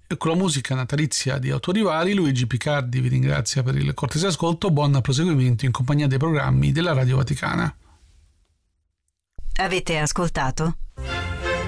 E con la musica natalizia di Autori Vari, Luigi Picardi vi ringrazia per il cortese ascolto. Buon proseguimento in compagnia dei programmi della Radio Vaticana. Avete ascoltato